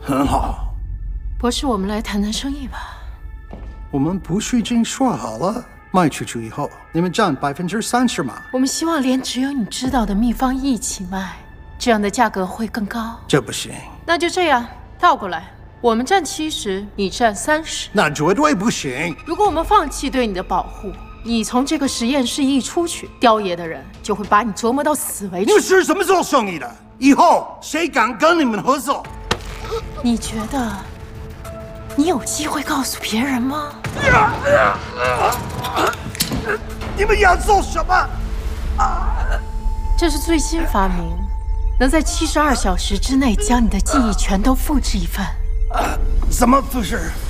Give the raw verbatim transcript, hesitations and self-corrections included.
很好。 博士，我们来谈谈生意吧。 我们不是已经说好了，卖出去以后你们占百分之三十吗？ 我们希望连只有你知道的秘方一起卖，这样的价格会更高。 这不行。 那就这样，倒过来，我们占七十，你占三十。 那绝对不行。 如果我们放弃对你的保护，你从这个实验室一出去，雕爷的人就会把你折磨到死为止。 你们是怎么做生意的？以后谁敢跟你们合作？ 你觉得你有机会告诉别人吗？ 你们要做什么？ 这是最新发明，能在七十二小时之内将你的记忆全都复制一份。 怎么复制？